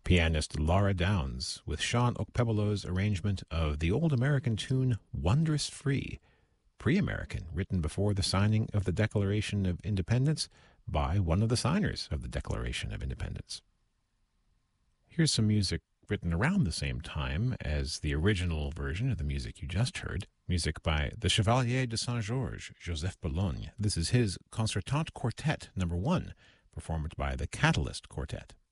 Pianist Laura Downs with Sean Okpebolo's arrangement of the old American tune Wondrous Free, pre-American, written before the signing of the Declaration of Independence by one of the signers of the Declaration of Independence. Here's some music written around the same time as the original version of the music you just heard, music by the Chevalier de Saint-Georges, Joseph Bologne. This is his Concertante Quartet No. 1, performed by the Catalyst Quartet.